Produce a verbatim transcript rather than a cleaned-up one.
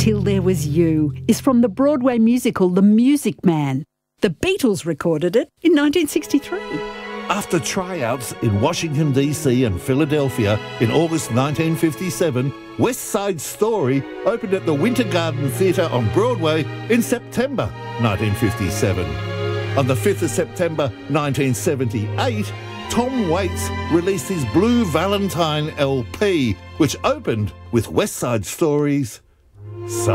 Till There Was You is from the Broadway musical The Music Man. The Beatles recorded it in nineteen sixty-three. After tryouts in Washington, D C and Philadelphia in August nineteen fifty-seven, West Side Story opened at the Winter Garden Theatre on Broadway in September nineteen fifty-seven. On the fifth of September nineteen seventy-eight, Tom Waits released his Blue Valentine L P, which opened with West Side Story's Summer.